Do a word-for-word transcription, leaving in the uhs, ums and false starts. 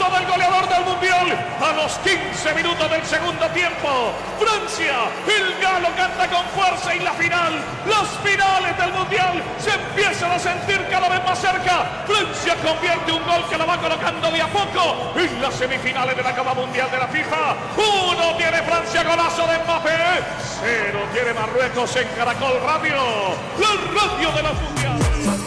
Acaba el goleador del Mundial a los quince minutos del segundo tiempo. Francia, el galo canta con fuerza y la final, las finales del Mundial se empiezan a sentir cada vez más cerca. Francia convierte un gol que la va colocando de a poco en las semifinales de la Copa Mundial de la FIFA. Uno tiene Francia, golazo de Mbappé. Cero tiene Marruecos en Caracol Radio, la radio de los mundiales.